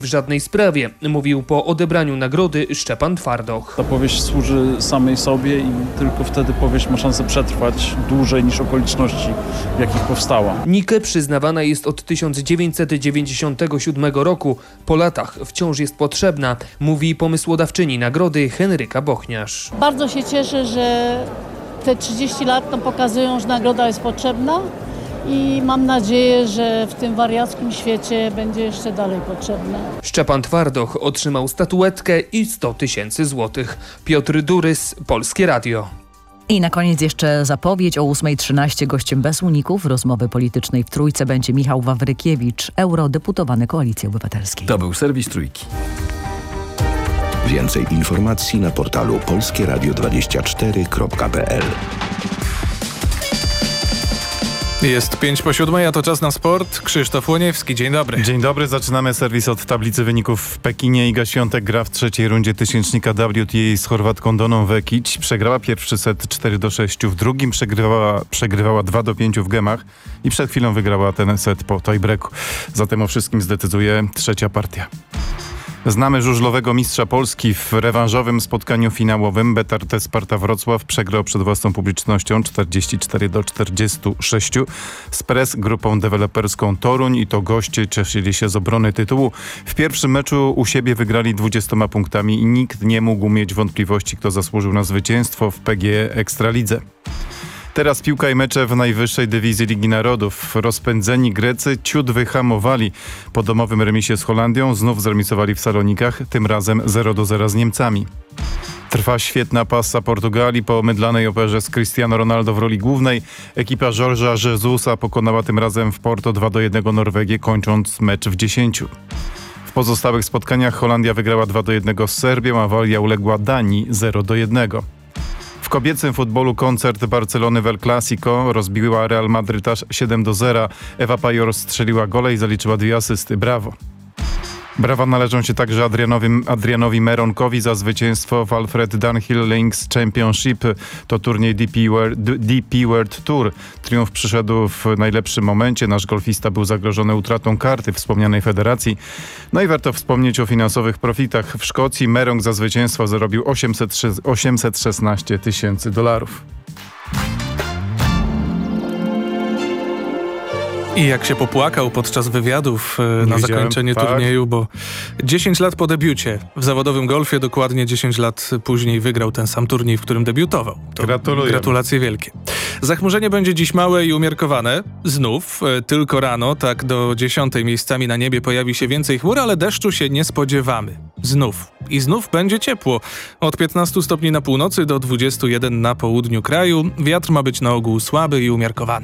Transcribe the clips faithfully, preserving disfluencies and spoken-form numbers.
w żadnej sprawie, mówił po odebraniu nagrody Szczepan Twardoch. Ta powieść służy samej sobie i tylko wtedy powieść ma szansę przetrwać dłużej niż okoliczności, w jakich powstała. Nike przyznawana jest od tysiąc dziewięćset dziewięćdziesiątego siódmego roku. Po latach wciąż jest potrzebna, mówi pomysłodawczyni nagrody Henryka Bochniarz. Bardzo się cieszę, że te trzydzieści lat nam pokazują, że nagroda jest potrzebna. I mam nadzieję, że w tym wariackim świecie będzie jeszcze dalej potrzebna. Szczepan Twardoch otrzymał statuetkę i sto tysięcy złotych. Piotr Durys, Polskie Radio. I na koniec jeszcze zapowiedź o ósma trzynaście. Gościem bez uników rozmowy politycznej w Trójce będzie Michał Wawrykiewicz, eurodeputowany Koalicji Obywatelskiej. To był serwis Trójki. Więcej informacji na portalu polskie radio dwadzieścia cztery kropka p l. Jest pięć po siódmej, a to czas na sport. Krzysztof Łoniewski, dzień dobry. Dzień dobry, zaczynamy serwis od tablicy wyników w Pekinie. Iga Świątek gra w trzeciej rundzie tysięcznika W T A z Chorwatką Doną Vekic. Przegrała pierwszy set cztery do sześciu, w drugim przegrywała, przegrywała dwa do pięciu w gemach i przed chwilą wygrała ten set po tiebreaku. Zatem o wszystkim zdecyduje trzecia partia. Znamy żużlowego mistrza Polski. W rewanżowym spotkaniu finałowym Betar Sparta Wrocław przegrał przed własną publicznością czterdzieści cztery do czterdziestu sześciu z Press grupą deweloperską Toruń i to goście cieszyli się z obrony tytułu. W pierwszym meczu u siebie wygrali dwudziestoma punktami i nikt nie mógł mieć wątpliwości, kto zasłużył na zwycięstwo w P G E Ekstralidze. Teraz piłka i mecze w najwyższej dywizji Ligi Narodów. Rozpędzeni Grecy ciut wyhamowali. Po domowym remisie z Holandią znów zremisowali w Salonikach, tym razem zero do zera z Niemcami. Trwa świetna pasa Portugalii po mydlanej operze z Cristiano Ronaldo w roli głównej. Ekipa Jorge'a Jesusa pokonała tym razem w Porto dwa do jednego Norwegię, kończąc mecz w dziesięciu. W pozostałych spotkaniach Holandia wygrała dwa do jednego z Serbią, a Walia uległa Danii zero do jednego. W kobiecym futbolu koncert Barcelony w El Clasico rozbiła Real Madryt aż siedem do zera. Ewa Pajor strzeliła gole i zaliczyła dwie asysty. Brawo! Brawa należą się także Adrianowi, Adrianowi Meronkowi za zwycięstwo w Alfred Dunhill Links Championship. To turniej D P World, D P World Tour. Triumf przyszedł w najlepszym momencie. Nasz golfista był zagrożony utratą karty wspomnianej federacji. No i warto wspomnieć o finansowych profitach. W Szkocji Meronk za zwycięstwo zarobił osiemset szesnaście tysięcy dolarów. I jak się popłakał podczas wywiadów e, na Widziałem, zakończenie tak. turnieju, bo dziesięć lat po debiucie w zawodowym golfie, dokładnie dziesięć lat później wygrał ten sam turniej, w którym debiutował. To Gratuluję. Gratulacje wielkie. Zachmurzenie będzie dziś małe i umiarkowane. Znów, e, tylko rano, tak do dziesiątej miejscami na niebie pojawi się więcej chmur, ale deszczu się nie spodziewamy. Znów. I znów będzie ciepło. Od piętnastu stopni na północy do dwudziestu jeden na południu kraju. Wiatr ma być na ogół słaby i umiarkowany.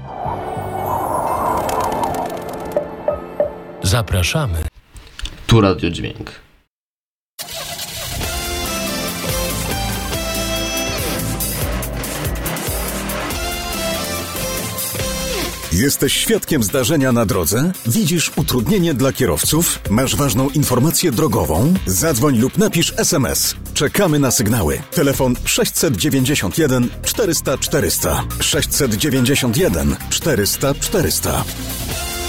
Zapraszamy. Tu Radio Dźwięk. Jesteś świadkiem zdarzenia na drodze? Widzisz utrudnienie dla kierowców? Masz ważną informację drogową? Zadzwoń lub napisz es em es. Czekamy na sygnały. Telefon sześćset dziewięćdziesiąt jeden czterysta czterysta. sześćset dziewięćdziesiąt jeden czterysta czterysta.